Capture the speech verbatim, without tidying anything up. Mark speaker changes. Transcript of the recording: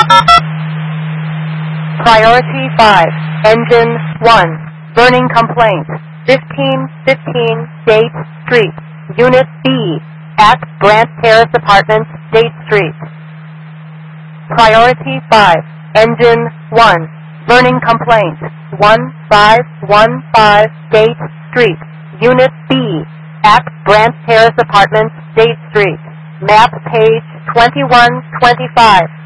Speaker 1: Priority five, Engine one, burning complaint, fifteen fifteen Date Street, Unit B, at Grant Terrace Apartments, Date Street. Priority five, Engine one, burning complaint, one five one five Date Street, Unit B, at Grant Terrace Apartments, Date Street. Map page twenty-one twenty-five.